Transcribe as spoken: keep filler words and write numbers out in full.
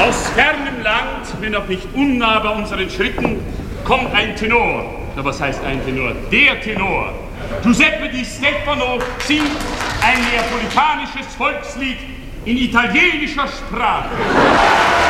Aus fernem Land, wenn auch nicht unnah bei unseren Schritten, kommt ein Tenor. Na, was heißt ein Tenor? Der Tenor. Giuseppe Di Stefano singt ein neapolitanisches Volkslied in italienischer Sprache.